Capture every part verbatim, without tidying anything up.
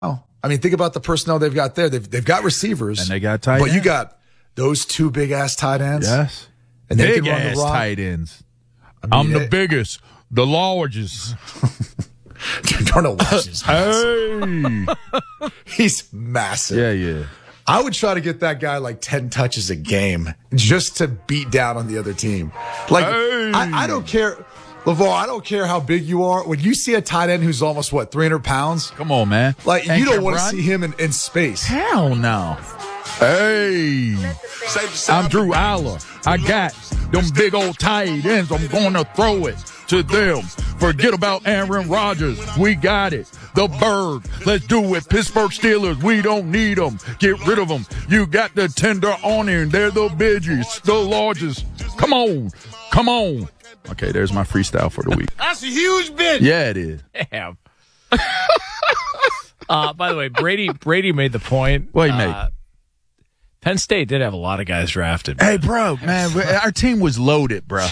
I mean, think about the personnel they've got there. They've they've got receivers. And they got tight But ends. you got those two big-ass tight ends. Yes. And they Big can run ass the rock. tight ends. I mean, I'm the it- biggest, the largest. Darnell Washington's Hey. He's massive. Yeah, yeah. I would try to get that guy like ten touches a game just to beat down on the other team. Like, Hey. I, I don't care. LeVar, I don't care how big you are. When you see a tight end who's almost, what, three hundred pounds? Come on, man. Like, And you don't can want to run? see him in, in space. Hell no. Hey. I'm Drew Aller. I got them big old tight ends. I'm going to throw it to them. Forget about Aaron Rodgers. We got it. The bird. Let's do it. Pittsburgh Steelers. We don't need them. Get rid of them. You got the tender on here. They're the biggest, the largest. Come on. Come on. Okay, there's my freestyle for the week. That's a huge bit. Yeah, it is. Damn. uh, by the way, Brady Brady made the point. What he uh, made? Penn State did have a lot of guys drafted. Hey, bro, man, our team was loaded, bro.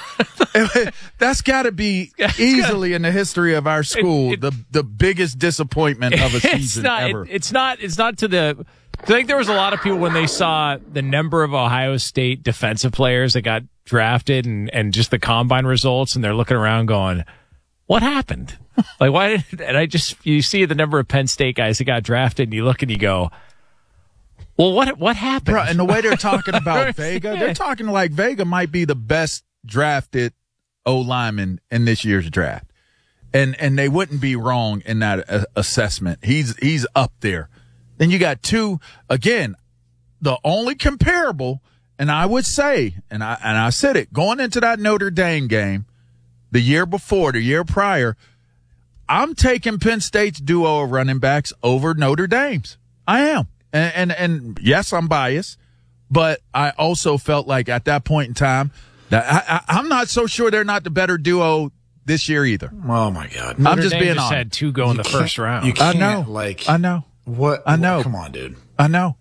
That's got to be easily in the history of our school It- it- the the biggest disappointment of a It's season not. ever. It, it's not. It's not to the. I think there was a lot of people when they saw the number of Ohio State defensive players that got drafted and, and just the combine results, and they're looking around going, "What happened? Like, why?" Did, and I just you see the number of Penn State guys that got drafted, and you look and you go, "Well, what what happened?" Bro, and the way they're talking about Right. Vega, Yeah. they're talking like Vega might be the best drafted O lineman in this year's draft, and and they wouldn't be wrong in that uh, assessment. He's he's up there. Then you got two again. The only comparable, and I would say, and I and I said it going into that Notre Dame game, the year before, the year prior, I'm taking Penn State's duo of running backs over Notre Dame's. I am, and and, and yes, I'm biased, but I also felt like at that point in time that I, I, I'm not so sure they're not the better duo this year either. Oh, my God. I'm Notre just Dame being just honest. had two go in the first round. You I can't, know, like, I know, what? I know. Come on, dude. I know.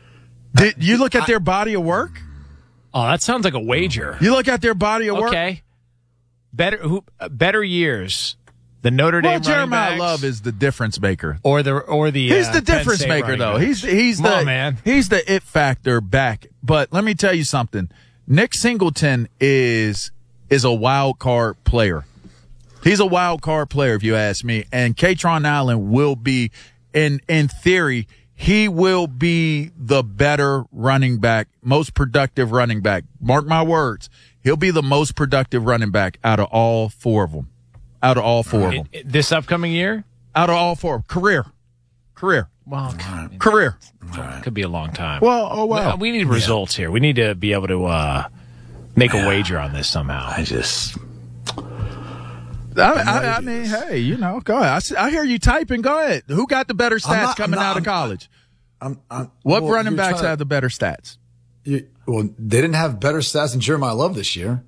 Did you look at their body of work? Oh, that sounds like a wager. You look at their body of work. Okay, better who uh, better years. The Notre Dame Well, Jeremiah running backs Love is the difference maker. or the or the He's uh, the Penn difference State maker, running though. backs. He's he's Come the on, man. he's the it factor back. But let me tell you something. Nick Singleton is is a wild card player. He's a wild card player, if you ask me. And Katron Allen will be, in in theory, he will be the better running back, most productive running back. Mark my words. He'll be the most productive running back out of all four of them. Out of all four of them. It- it- this upcoming year. Out of all four. Career. Career. Well, Career. it could be a long time. Well, oh, wow. we need results here. We need to be able to uh, make a wager on this somehow. I just. I, I, I mean, hey, you know, go ahead. I, see- I hear you typing. Go ahead. Who got the better I'm stats not- coming I'm not- out of I'm- college? I'm, I'm, What well, running you're backs trying- have the better stats? You, well, they didn't have better stats than Jeremiah Love this year.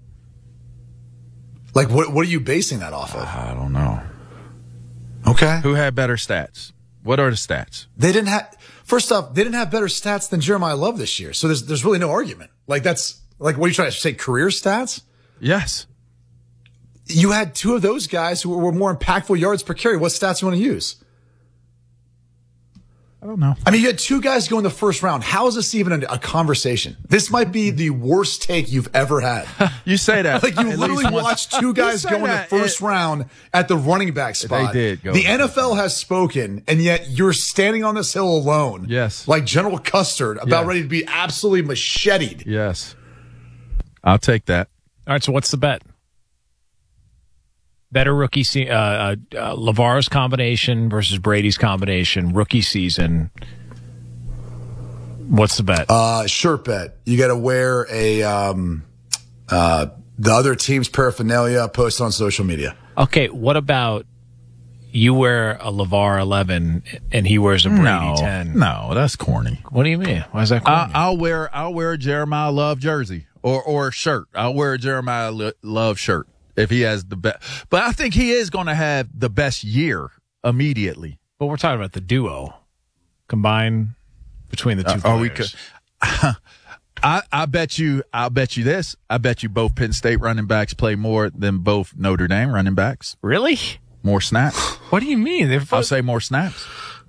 Like, what what are you basing that off of? I don't know. Okay. Who had better stats? What are the stats? They didn't have, first off, they didn't have better stats than Jeremiah Love this year. So there's there's really no argument. Like, that's, like, what are you trying to say, career stats? Yes. You had two of those guys who were more impactful yards per carry. What stats do you want to use? I don't know. I mean, you had two guys go in the first round. How is this even a, a conversation? This might be the worst take you've ever had. You say that. Like, you at literally least once. watched two You guys say go in the that. first It- round at the running back spot. did go The in the N F L has spoken, and yet you're standing on this hill alone. Yes. Like General Custard, about Yes. ready to be absolutely macheted. Yes. I'll take that. All right, so what's the bet? Better rookie se- uh, uh, uh, LeVar's combination versus Brady's combination, rookie season. What's the bet? Uh, shirt bet. You got to wear a um, uh, the other team's paraphernalia posted on social media. Okay, what about you wear a LeVar eleven and he wears a Brady No, ten? no, that's corny. What do you mean? Why is that corny? I, I'll wear I'll wear a Jeremiah Love jersey or or a shirt. I'll wear a Jeremiah Lo- Love shirt if he has the best. But I think he is going to have the best year immediately. but we're talking about the duo combined between the two Uh, are we players. co- I, I bet you I'll bet you this. I bet you both Penn State running backs play more than both Notre Dame running backs. Really? More snaps. What do you mean? They're I'll both, say more snaps.